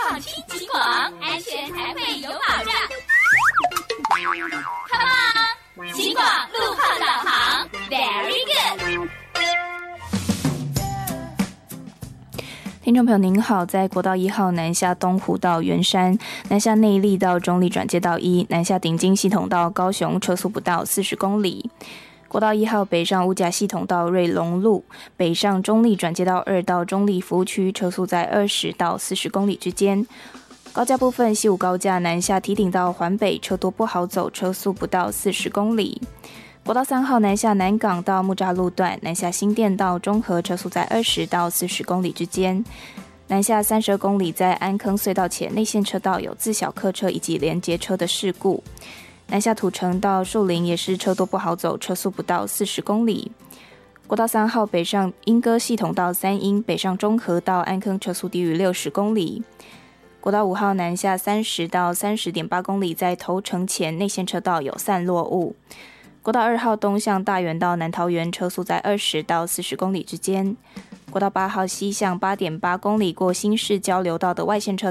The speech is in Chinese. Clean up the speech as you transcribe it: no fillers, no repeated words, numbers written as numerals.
放轻轻广，安全才会有保障。Come on， 轻广路况导航 ，Very good。 听众朋友您好，在国道1号南下东湖到圆山，南下内壢到中壢转接道1，南下顶金系统到高雄车速不到40公里。国道1号北上五甲系统到瑞隆路，北上中壢转接道2到中壢服务区，车速在20到40公里之间。高架部分，西武高架南下堤顶到环北，车多不好走，车速不到40公里。国道3号南下南港到木栅路段，南下新店到中和，车速在20到40公里之间。南下32公里，在安坑隧道前内线车道有自小客车以及连接车的事故。南下土城到树林也是车多不好走，车速不到40公里。国道3号北上莺歌系统到三鶯，北上中和到安坑，车速低于60公里。国道5号南下30到30.8公里，在头城前内线车道有散落物。国道2号东向大园到南桃园，车速在20到40公里之间。国道8号西向8.8公里，过新市交流道的外线车